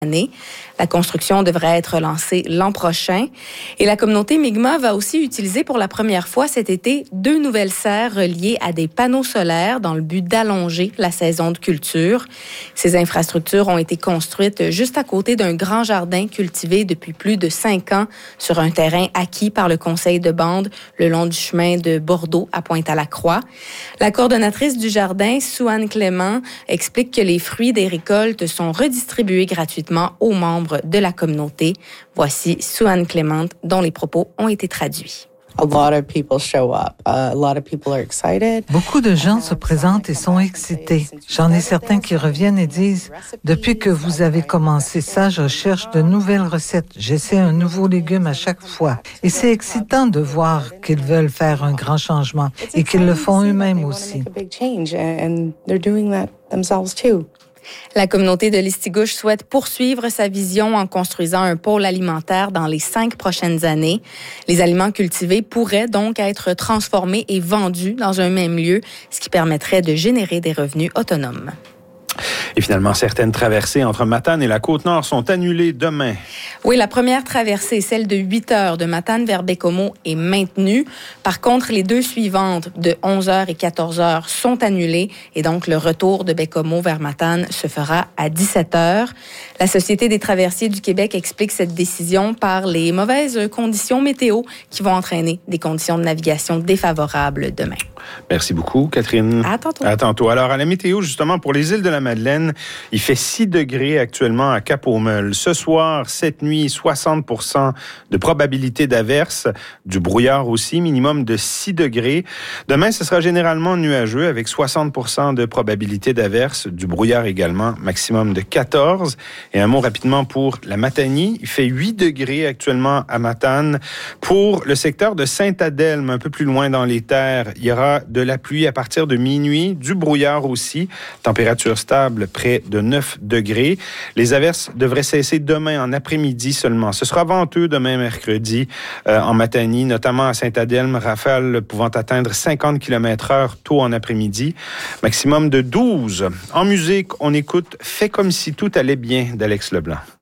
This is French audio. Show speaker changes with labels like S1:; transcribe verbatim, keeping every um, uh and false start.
S1: année. La construction devrait être lancée l'an prochain. Et la communauté Mi'kmaq va aussi utiliser pour la première fois cet été deux nouvelles serres reliées à des panneaux solaires dans le but d'allonger la saison de culture. Ces infrastructures ont été construites juste à côté d'un grand jardin cultivé depuis plus de cinq ans sur un terrain acquis par le conseil de bande le long du chemin de Bordeaux à Pointe-à-la-Croix. La coordonnatrice du jardin, Sue-Anne Clément, explique que les fruits des récoltes sont redistribués gratuitement aux membres de la communauté. Voici Sue-Anne Clément, dont les propos ont été traduits.
S2: A lot of people show up. Uh, a lot of people are excited.
S3: Beaucoup de gens se présentent et sont excités. J'en ai certains qui reviennent et disent « Depuis que vous avez commencé ça, je cherche de nouvelles recettes. J'essaie un nouveau légume à chaque fois. » Et c'est excitant de voir qu'ils veulent faire un grand changement et qu'ils le font eux-mêmes aussi.
S1: La communauté de Listigouche souhaite poursuivre sa vision en construisant un pôle alimentaire dans les cinq prochaines années. Les aliments cultivés pourraient donc être transformés et vendus dans un même lieu, ce qui permettrait de générer des revenus autonomes.
S4: Et finalement, certaines traversées entre Matane et la Côte-Nord sont annulées demain.
S1: Oui, la première traversée, celle de huit heures de Matane vers Baie-Comeau, est maintenue. Par contre, les deux suivantes de onze heures et quatorze heures sont annulées et donc le retour de Baie-Comeau vers Matane se fera à dix-sept heures. La Société des traversiers du Québec explique cette décision par les mauvaises conditions météo qui vont entraîner des conditions de navigation défavorables demain.
S4: Merci beaucoup, Catherine.
S1: À tantôt.
S4: À tantôt. Alors, à la météo, justement, pour les îles de la Madeleine, il fait six degrés actuellement à Cap-aux-Meules. Ce soir, cette nuit, soixante pour cent de probabilité d'averse, du brouillard aussi, minimum de six degrés. Demain, ce sera généralement nuageux avec soixante pour cent de probabilité d'averse, du brouillard également, maximum de quatorze. Et un mot rapidement pour la Matanie. Il fait huit degrés actuellement à Matane. Pour le secteur de Saint-Adelme, un peu plus loin dans les terres, il y aura de la pluie à partir de minuit, du brouillard aussi, température stable près de neuf degrés. Les averses devraient cesser demain en après-midi seulement. Ce sera venteux demain mercredi euh, en Matanie, notamment à Saint-Adelme, rafales pouvant atteindre cinquante kilomètres heure tôt en après-midi, maximum de douze. En musique, on écoute « Fais comme si tout allait bien » d'Alex Leblanc.